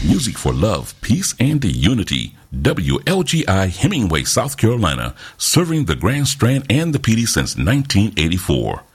Music for love, peace, and unity. WLGI Hemingway, South Carolina, serving the Grand Strand and the PD since 1984.